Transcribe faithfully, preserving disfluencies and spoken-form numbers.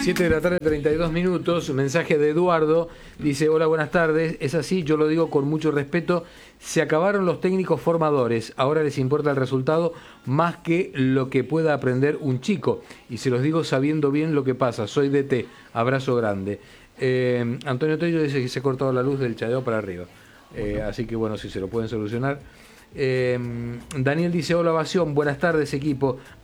siete de la tarde, treinta y dos minutos. Mensaje de Eduardo. Dice: hola, buenas tardes. Es así, yo lo digo con mucho respeto. Se acabaron los técnicos formadores. Ahora les importa el resultado más que lo que pueda aprender un chico. Y se los digo sabiendo bien lo que pasa. Soy D T. Abrazo grande. Eh, Antonio Tello dice que se ha cortado la luz del Chadeo para arriba. Eh, así que bueno, si se lo pueden solucionar. Eh, Daniel dice: hola, Ovación. Buenas tardes, equipo.